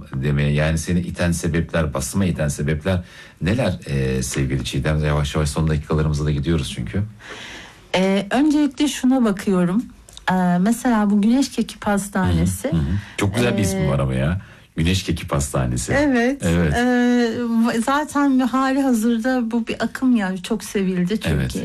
demeye, yani seni iten sebepler, basıma iten sebepler neler sevgili Çiğdem? Yavaş yavaş son dakikalarımıza da gidiyoruz çünkü. Öncelikle şuna bakıyorum. Mesela bu Güneş Keki Pastanesi. Çok güzel bir ismi var ama ya. Güneş Keki Pastanesi. Evet. Zaten hali hazırda bu bir akım ya, çok sevildi Türkiye'de.